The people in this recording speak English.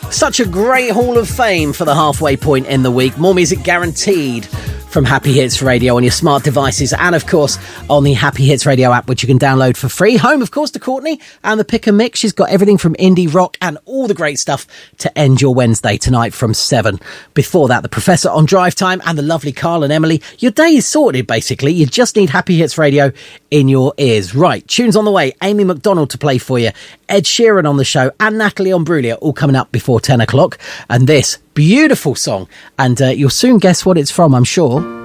Such a great Hall of Fame for the halfway point in the week. More music guaranteed from Happy Hits Radio on your smart devices and, of course, on the Happy Hits Radio app, which you can download for free. Home, of course, to Courtney and the Pick and Mix. She's got everything from indie rock and all the great stuff to end your Wednesday tonight from 7. Before that, the Professor on Drive Time and the lovely Carl and Emily. Your day is sorted, basically. You just need Happy Hits Radio in your ears. Right, tunes on the way. Amy McDonald to play for you. Ed Sheeran on the show and Natalie Imbruglia all coming up before 10 o'clock. And this beautiful song, and you'll soon guess what it's from, I'm sure.